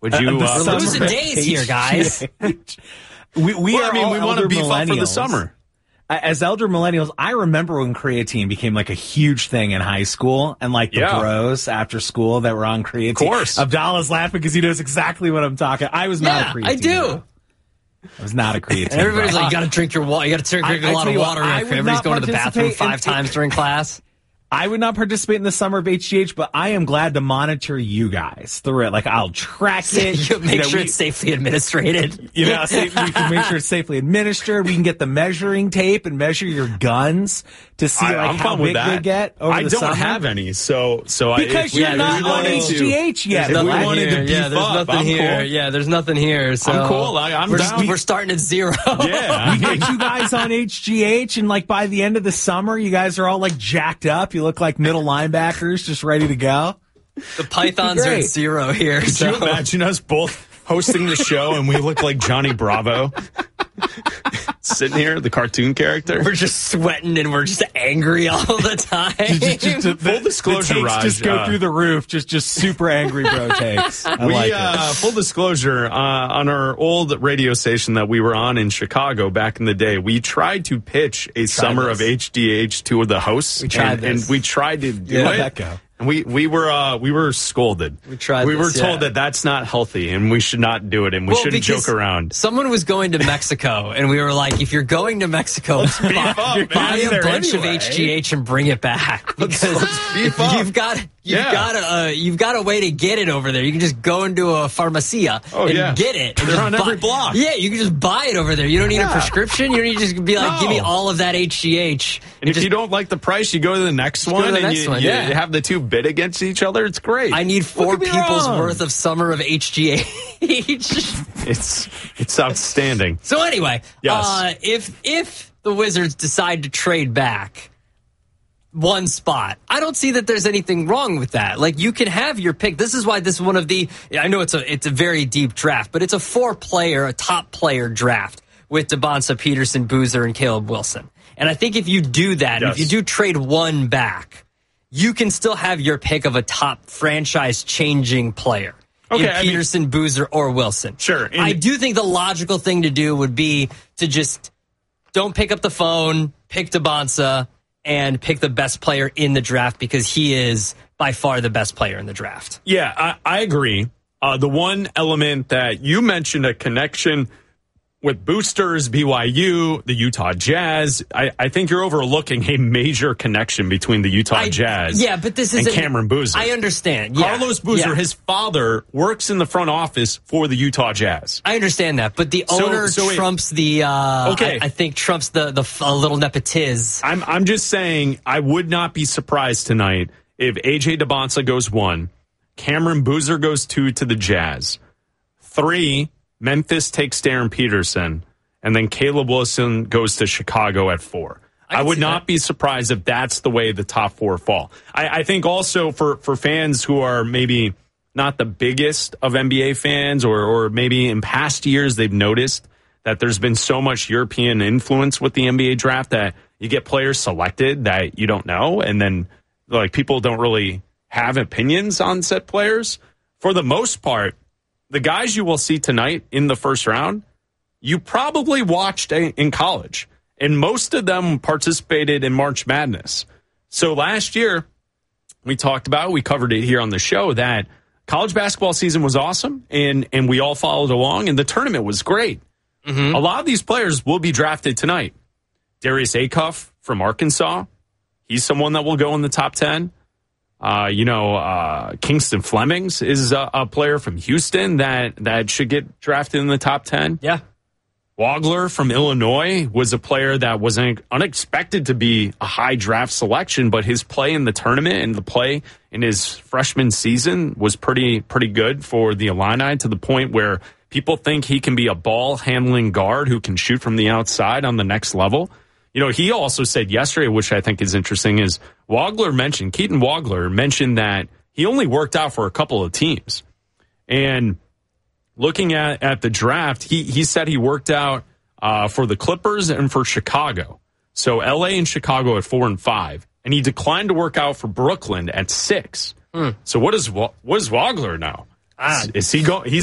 Would you? We're losing days here, guys. we want to beef up for the summer. As elder millennials, I remember when creatine became like a huge thing in high school, and like the bros after school that were on creatine. Of course. Abdallah's laughing because he knows exactly what I'm talking. I was not a creatine. I do. Bro. I was not a creatine. And everybody's bro. like, you got to drink your water. You got to drink a lot of water. Everybody's going to the bathroom 5 times during class. I would not participate in the summer of HGH, but I am glad to monitor you guys through it. Like, I'll track it. You make sure it's safely administrated. We can make sure it's safely administered. We can get the measuring tape and measure your guns to see how big they get over the summer. I don't have any, so because you're not on HGH yet. If we wanted to beef up, I'm here. cool. Yeah, there's nothing here. So I'm cool. I'm down. We're starting at 0. Yeah, we get you guys on HGH, and like by the end of the summer, you guys are all like jacked up. You look like middle linebackers, just ready to go. The Pythons are at 0 here. Could you imagine us both hosting the show and we look like Johnny Bravo? Sitting here, the cartoon character. We're just sweating and we're just angry all the time. Full disclosure, the takes Raj, just go through the roof. Just super angry bro takes. Full disclosure, on our old radio station that we were on in Chicago back in the day, we tried to pitch a summer of HDH to the hosts. And we tried to do it. That go. And we were scolded. We were told that that's not healthy and we should not do it and we shouldn't joke around. Someone was going to Mexico and we were like, if you're going to Mexico, buy a bunch of HGH and bring it back because you've got a way to get it over there. You can just go into a farmacia and get it. They're on every block. Yeah, you can just buy it over there. You don't need a prescription. You don't need to just be like, give me all of that HGH. And if you don't like the price, you go to the next one and you have the two bid against each other. It's great. I need 4 people's worth of summer of HGH. It's outstanding. So anyway, yes. If the Wizards decide to trade back one spot, I don't see that there's anything wrong with that. Like, you can have your pick. This is why this is one of the, I know it's a very deep draft, but it's a 4-player, a top player draft with DeBonsa, Peterson, Boozer, and Caleb Wilson. And I think if you do that, if you do trade one back, you can still have your pick of a top franchise-changing player. Okay, Peterson, Boozer, or Wilson. Sure. I do think the logical thing to do would be to just don't pick up the phone, pick DeBonsa, and pick the best player in the draft because he is by far the best player in the draft. Yeah, I agree. The one element that you mentioned, a connection with boosters, BYU, the Utah Jazz, I think you're overlooking a major connection between the Utah Jazz and Cameron Boozer. I understand. Yeah. Carlos Boozer, his father, works in the front office for the Utah Jazz. I understand that, but the owner trumps the, I think trumps the little nepotiz. I'm just saying I would not be surprised tonight if A.J. DeBonsa goes 1, Cameron Boozer goes 2 to the Jazz, 3, Memphis takes Darren Peterson, and then Caleb Wilson goes to Chicago at 4. I would not be surprised if that's the way the top 4 fall. I think also for fans who are maybe not the biggest of NBA fans or maybe in past years they've noticed that there's been so much European influence with the NBA draft that you get players selected that you don't know, and then like people don't really have opinions on said players. For the most part, the guys you will see tonight in the first round, you probably watched in college, and most of them participated in March Madness. So last year, we covered it here on the show, that college basketball season was awesome, and we all followed along, and the tournament was great. Mm-hmm. A lot of these players will be drafted tonight. Darius Acuff from Arkansas, he's someone that will go in the top 10. Kingston Flemings is a player from Houston that should get drafted in the top 10. Yeah. Wagler from Illinois was a player that was unexpected to be a high draft selection, but his play in the tournament and the play in his freshman season was pretty good for the Illini, to the point where people think he can be a ball handling guard who can shoot from the outside on the next level. You know, he also said yesterday, which I think is interesting, is Keaton Wagler mentioned that he only worked out for a couple of teams. And looking at the draft, he said he worked out for the Clippers and for Chicago. So LA and Chicago at 4 and 5. And he declined to work out for Brooklyn at 6. So what is Wagler now? Is he going?